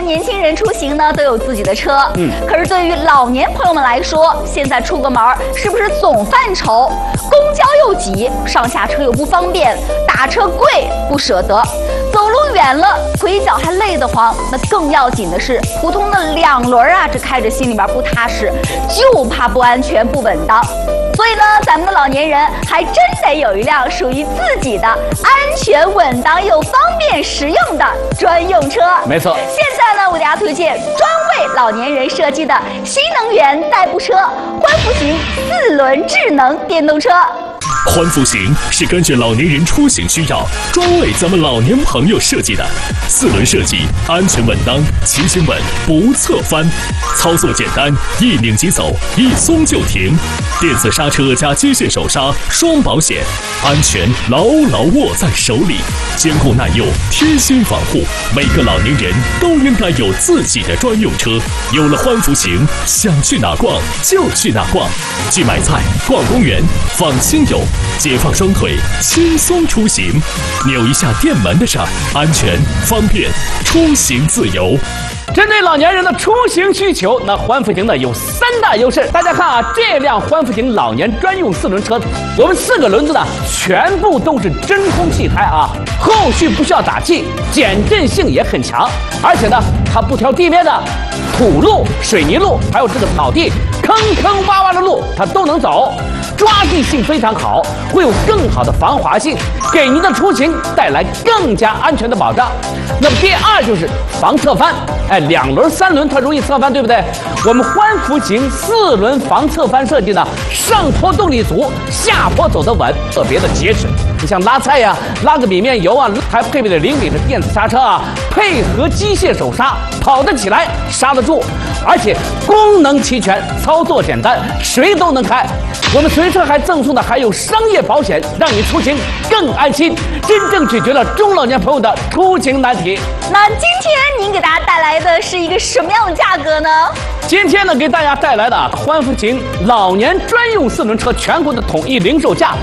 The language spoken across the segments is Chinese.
年轻人出行呢都有自己的车，可是对于老年朋友们来说，现在出个门是不是总犯愁？公交又挤，上下车又不方便，打车贵不舍得，走路远了腿脚还累得慌。那更要紧的是，普通的2轮啊，这开着心里边不踏实，就怕不安全不稳当。所以呢，咱们的老年人还真得有一辆属于自己的安全稳当又方便实用的专用车。 没错。 现在呢，我给大家推荐专为老年人设计的新能源代步车欢福型4轮智能电动车。 欢福型是根据老年人出行需要，专为咱们老年朋友设计的4轮设计，安全稳当，骑行稳，不侧翻，操作简单，一拧即走，一松就停，电子刹车加机械手刹，双保险，安全牢牢握在手里，坚固耐用，贴心防护。每个老年人都应该有自己的专用车。有了欢福型，想去哪逛就去哪逛，去买菜、逛公园、访亲友，解放双腿，轻松出行。扭一下电门的刹，安全方便，出行自由。 针对老年人的出行需求，那欢福型呢有3大优势。大家看啊，这辆欢福型老年专用4轮车，我们4个轮子呢全部都是真空气胎啊，后续不需要打气，减震性也很强，而且呢它不挑地面的土路、水泥路，还有这个草地坑坑洼洼的路它都能走，抓地性非常好，会有更好的防滑性，给您的出行带来更加安全的保障。那么第2就是防侧翻。2轮、3轮它容易侧翻，对不对？我们欢福型4轮防侧翻设计呢，上坡动力足，下坡走得稳，特别的结实。你像拉菜呀、拉个米面油啊，还配备了灵敏的电子刹车啊，配合机械手刹，跑得起来，刹得住，而且功能齐全，操作简单，谁都能开。我们随车还赠送的还有商业保险，让你出行更安心，真正解决了中老年朋友的出行难题。 那今天您给大家带来的是一个什么样的价格呢？ 今天呢，给大家带来的欢福型老年专用4轮车全国的统一零售价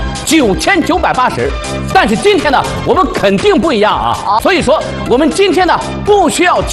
9980，但是今天呢，我们肯定不一样啊，所以说我们今天呢不需要